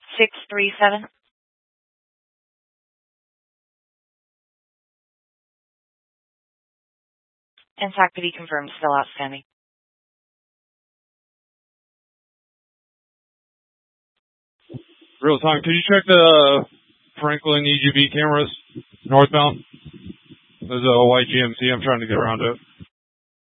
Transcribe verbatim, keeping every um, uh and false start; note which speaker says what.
Speaker 1: six three seven. And T A C to be confirmed, still outstanding.
Speaker 2: Real time, could you check the Franklin E G V cameras northbound? There's a white G M C I'm trying to get around to.